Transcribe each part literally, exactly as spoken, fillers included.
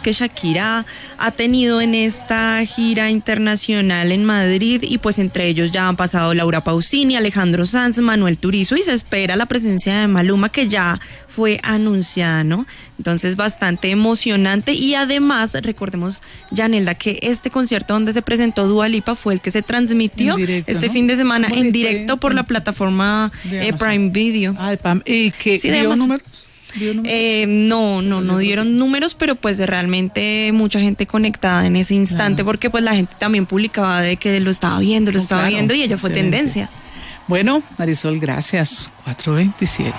que Shakira ha tenido en esta gira internacional en Madrid, y pues entre ellos ya han pasado Laura Pausini, Alejandro Sanz, Manuel Turizo, y se espera la presencia de Maluma, que ya fue anunciada, ¿no? Entonces bastante emocionante. Y además recordemos, Yanelda, que este concierto donde se presentó Dua Lipa fue el que se transmitió directo, este ¿no? fin de semana en directo por la plataforma eh, Prime Video. Ah, ¿y qué sí, dio números? Eh, no, no, no dieron números, pero pues realmente mucha gente conectada en ese instante, claro. porque pues la gente también publicaba de que lo estaba viendo, lo no, estaba claro, viendo y ella fue excelente. Tendencia. Bueno, Marisol, gracias. cuatro veintisiete.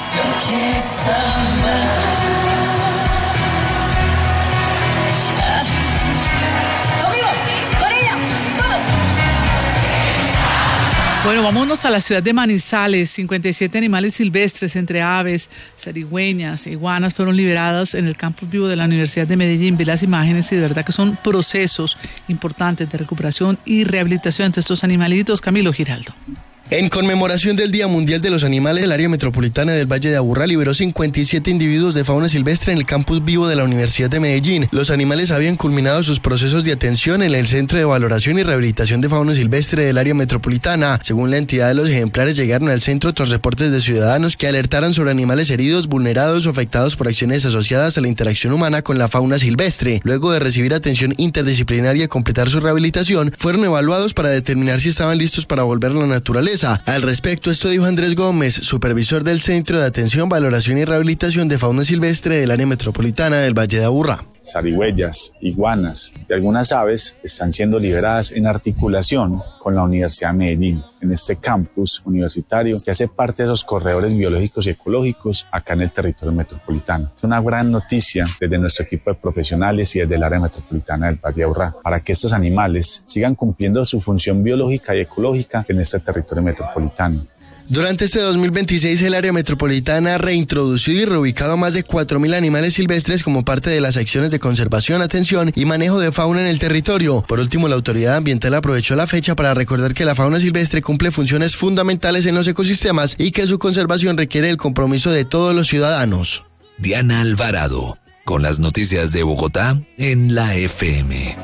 Bueno, vámonos a la ciudad de Manizales. cincuenta y siete animales silvestres, entre aves, zarigüeñas, iguanas, fueron liberados en el campus vivo de la Universidad de Medellín. Vi las imágenes y de verdad que son procesos importantes de recuperación y rehabilitación de estos animalitos. Camilo Giraldo. En conmemoración del Día Mundial de los Animales, el área metropolitana del Valle de Aburrá liberó cincuenta y siete individuos de fauna silvestre en el campus vivo de la Universidad de Medellín. Los animales habían culminado sus procesos de atención en el Centro de Valoración y Rehabilitación de Fauna Silvestre del área metropolitana. Según la entidad, los ejemplares llegaron al centro tras reportes de ciudadanos que alertaron sobre animales heridos, vulnerados o afectados por acciones asociadas a la interacción humana con la fauna silvestre. Luego de recibir atención interdisciplinaria y completar su rehabilitación, fueron evaluados para determinar si estaban listos para volver a la naturaleza. Al respecto, esto dijo Andrés Gómez, supervisor del Centro de Atención, Valoración y Rehabilitación de Fauna Silvestre del área metropolitana del Valle de Aburrá. Zarigüeyas, iguanas y algunas aves están siendo liberadas en articulación con la Universidad de Medellín, en este campus universitario que hace parte de esos corredores biológicos y ecológicos acá en el territorio metropolitano. Es una gran noticia desde nuestro equipo de profesionales y desde el área metropolitana del Valle de Aburrá, para que estos animales sigan cumpliendo su función biológica y ecológica en este territorio metropolitano. Durante este dos mil veintiséis, el área metropolitana ha reintroducido y reubicado a más de cuatro mil animales silvestres como parte de las acciones de conservación, atención y manejo de fauna en el territorio. Por último, la autoridad ambiental aprovechó la fecha para recordar que la fauna silvestre cumple funciones fundamentales en los ecosistemas y que su conservación requiere el compromiso de todos los ciudadanos. Diana Alvarado, con las noticias de Bogotá en la F M.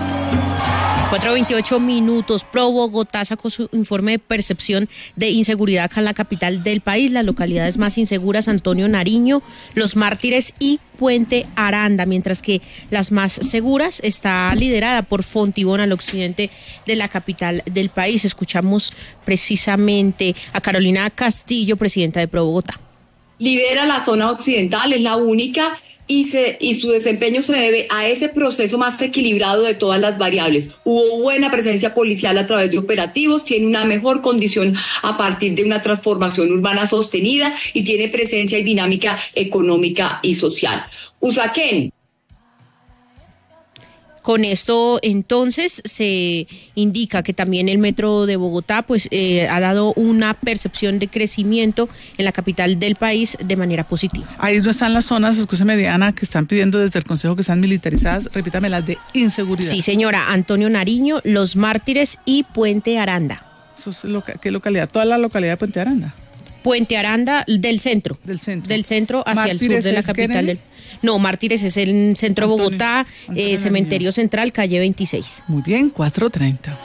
cuatro veintiocho minutos. Pro Bogotá sacó su informe de percepción de inseguridad acá en la capital del país. Las localidades más inseguras: Antonio Nariño, Los Mártires y Puente Aranda, mientras que las más seguras está liderada por Fontibón, al occidente de la capital del país. Escuchamos precisamente a Carolina Castillo, presidenta de Pro Bogotá. Lidera la zona occidental, es la única. Y, se, y su desempeño se debe a ese proceso más equilibrado de todas las variables. Hubo buena presencia policial a través de operativos, tiene una mejor condición a partir de una transformación urbana sostenida y tiene presencia y dinámica económica y social. Usaquén. Con esto, entonces, se indica que también el Metro de Bogotá pues eh, ha dado una percepción de crecimiento en la capital del país de manera positiva. Ahí no están las zonas, escúcheme, Diana, que están pidiendo desde el Consejo que están militarizadas. Repítame, las de inseguridad. Sí, señora. Antonio Nariño, Los Mártires y Puente Aranda. ¿Eso es loca- ¿Qué localidad? ¿Toda la localidad de Puente Aranda? Puente Aranda, del centro. Del centro. Del centro hacia Mártires el sur de la es capital Kennedy? del... No, Mártires es el centro de Bogotá, Antonio eh, Cementerio Nariño. Central, calle veintiséis. Muy bien, cuatro treinta.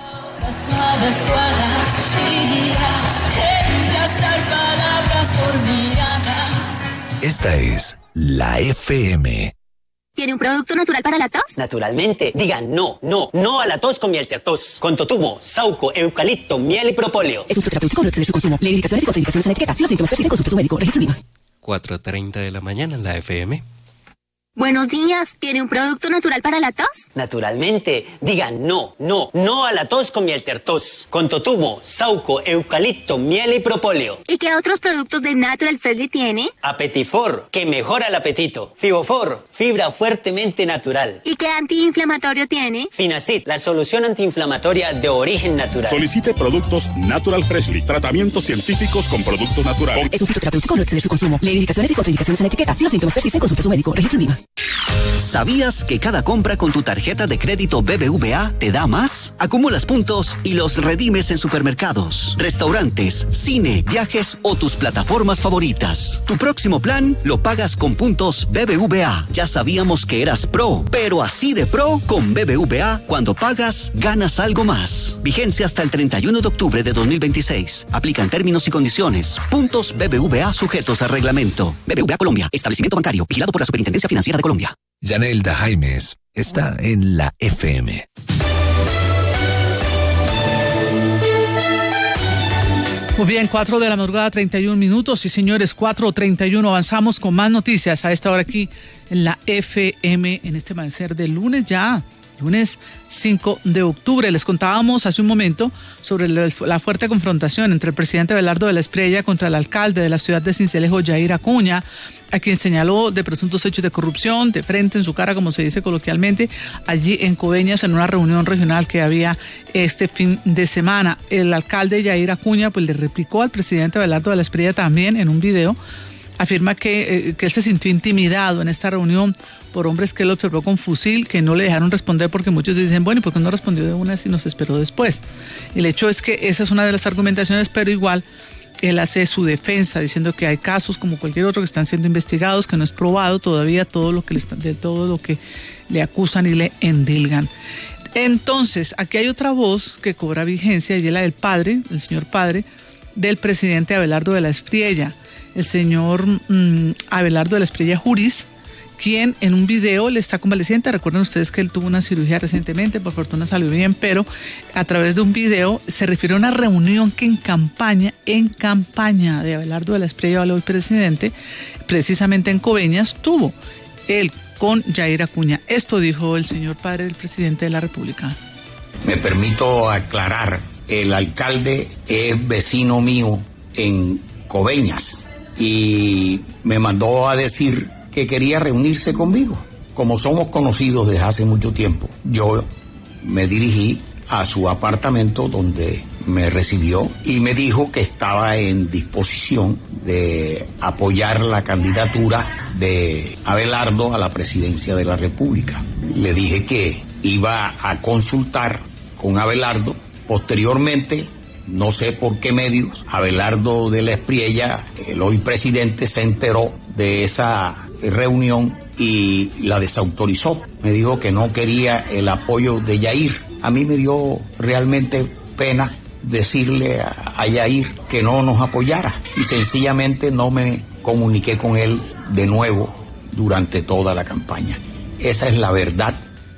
Esta es la F M. ¿Tiene un producto natural para la tos? Naturalmente. Digan no, no, no a la tos con miel tertos. Con totumo, sauco, eucalipto, miel y propóleo. Es un terapéutico, no excede su consumo. Leer indicaciones y contraindicaciones en la etiqueta. Si los síntomas persisten, consulte a su médico. Registro IVA. cuatro treinta de la mañana en la F M. Buenos días. ¿Tiene un producto natural para la tos? Naturalmente. Digan no, no, no a la tos con miel tertos. Con totumo, sauco, eucalipto, miel y propóleo. ¿Y qué otros productos de Natural Freshly tiene? Apetifor, que mejora el apetito. Fibofor, fibra fuertemente natural. ¿Y qué antiinflamatorio tiene? Finacid, la solución antiinflamatoria de origen natural. Solicite productos Natural Freshly. Tratamientos científicos con productos naturales. Es un fitoterapéutico, no excede su consumo. Leer indicaciones y contraindicaciones en la etiqueta. Si los síntomas persisten, consulte a su médico. Registro IVA. ¿Sabías que cada compra con tu tarjeta de crédito B B V A te da más? Acumulas puntos y los redimes en supermercados, restaurantes, cine, viajes o tus plataformas favoritas. Tu próximo plan lo pagas con puntos B B V A. Ya sabíamos que eras pro, pero así de pro con B B V A, cuando pagas, ganas algo más. Vigencia hasta el treinta y uno de octubre de dos mil veintiséis. Aplican términos y condiciones. Puntos B B V A sujetos a reglamento. B B V A Colombia. Establecimiento bancario. Vigilado por la Superintendencia Financiera de Colombia. Yanelda Jaimes está en la F M. Muy bien, cuatro de la madrugada, treinta y un minutos. Y señores, cuatro treinta y uno, avanzamos con más noticias a esta hora aquí en la F M, en este amanecer de lunes ya. Lunes cinco de octubre. Les contábamos hace un momento sobre la fuerte confrontación entre el presidente Abelardo de la Espriella contra el alcalde de la ciudad de Sincelejo, Yair Acuña, a quien señaló de presuntos hechos de corrupción, de frente en su cara, como se dice coloquialmente, allí en Coveñas, en una reunión regional que había este fin de semana. El alcalde Yair Acuña pues le replicó al presidente Abelardo de la Espriella también en un video. Afirma que, eh, que él se sintió intimidado en esta reunión por hombres que él observó con fusil, que no le dejaron responder, porque muchos dicen, bueno, ¿y por qué no respondió de una si nos esperó después? El hecho es que esa es una de las argumentaciones, pero igual él hace su defensa, diciendo que hay casos como cualquier otro que están siendo investigados, que no es probado todavía todo lo que le, de todo lo que le acusan y le endilgan. Entonces, aquí hay otra voz que cobra vigencia, y es la del padre, el señor padre, del presidente Abelardo de la Espriella, el señor mmm, Abelardo de la Espriella Juris, quien en un video le está convaleciente. Recuerden ustedes que él tuvo una cirugía recientemente, por fortuna salió bien, pero a través de un video se refiere a una reunión que en campaña, en campaña de Abelardo de la Espriella, el presidente, precisamente en Coveñas, tuvo él con Yair Acuña. Esto dijo el señor padre del presidente de la República. Me permito aclarar, el alcalde es vecino mío en Coveñas y me mandó a decir que quería reunirse conmigo. Como somos conocidos desde hace mucho tiempo, yo me dirigí a su apartamento donde me recibió y me dijo que estaba en disposición de apoyar la candidatura de Abelardo a la presidencia de la República. Le dije que iba a consultar con Abelardo. Posteriormente, no sé por qué medios, Abelardo de la Espriella, el hoy presidente, se enteró de esa reunión y la desautorizó. Me dijo que no quería el apoyo de Yair. A mí me dio realmente pena decirle a, a Yair que no nos apoyara y sencillamente no me comuniqué con él de nuevo durante toda la campaña. Esa es la verdad.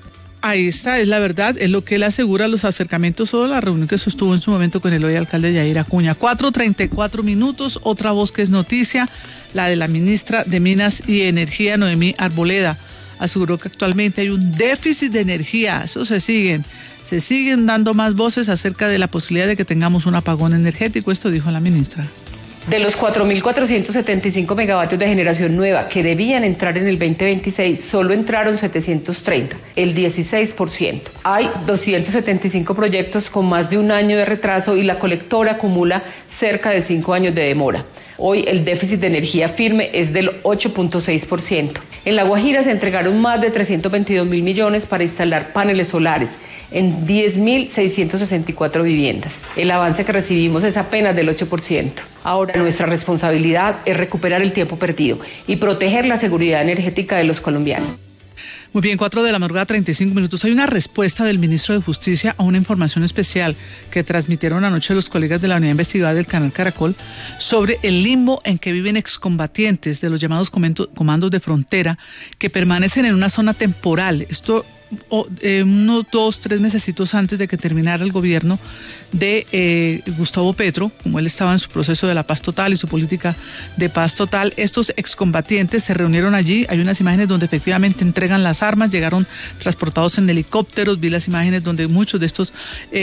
Ahí está, es la verdad, es lo que él asegura, los acercamientos o la reunión que sostuvo en su momento con el hoy alcalde Yair Acuña. cuatro treinta y cuatro minutos, otra voz que es noticia, la de la ministra de Minas y Energía, Noemí Arboleda. Aseguró que actualmente hay un déficit de energía, eso se siguen, se siguen dando más voces acerca de la posibilidad de que tengamos un apagón energético, esto dijo la ministra. De los cuatro mil cuatrocientos setenta y cinco megavatios de generación nueva que debían entrar en el veinte veintiséis, solo entraron setecientos treinta, el dieciséis por ciento. Hay doscientos setenta y cinco proyectos con más de un año de retraso y la colectora acumula cerca de cinco años de demora. Hoy el déficit de energía firme es del ocho punto seis por ciento. En La Guajira se entregaron más de trescientos veintidós mil millones para instalar paneles solares en diez mil seiscientos sesenta y cuatro viviendas. El avance que recibimos es apenas del ocho por ciento. Ahora nuestra responsabilidad es recuperar el tiempo perdido y proteger la seguridad energética de los colombianos. Muy bien, cuatro de la madrugada, treinta y cinco minutos. Hay una respuesta del ministro de Justicia a una información especial que transmitieron anoche los colegas de la unidad investigada del canal Caracol sobre el limbo en que viven excombatientes de los llamados comandos de frontera que permanecen en una zona temporal. Esto O, eh, unos dos, tres mesecitos antes de que terminara el gobierno de eh, Gustavo Petro, como él estaba en su proceso de la paz total y su política de paz total, estos excombatientes se reunieron allí. Hay unas imágenes donde efectivamente entregan las armas, llegaron transportados en helicópteros, vi las imágenes donde muchos de estos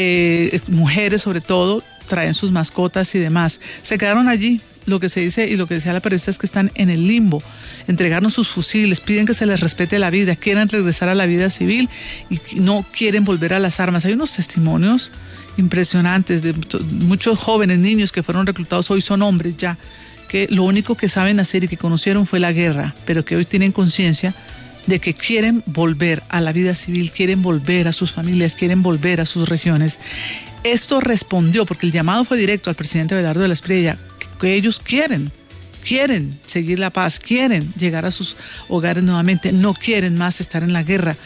eh, mujeres sobre todo traen sus mascotas y demás, se quedaron allí. Lo que se dice y lo que decía la periodista es que están en el limbo, entregaron sus fusiles, piden que se les respete la vida, quieren regresar a la vida civil y no quieren volver a las armas. Hay unos testimonios impresionantes de muchos jóvenes, niños que fueron reclutados, hoy son hombres ya, que lo único que saben hacer y que conocieron fue la guerra, pero que hoy tienen conciencia de que quieren volver a la vida civil, quieren volver a sus familias, quieren volver a sus regiones. Esto respondió, porque el llamado fue directo al presidente Abelardo de la Espriella, que ellos quieren, quieren seguir la paz, quieren llegar a sus hogares nuevamente, no quieren más estar en la guerra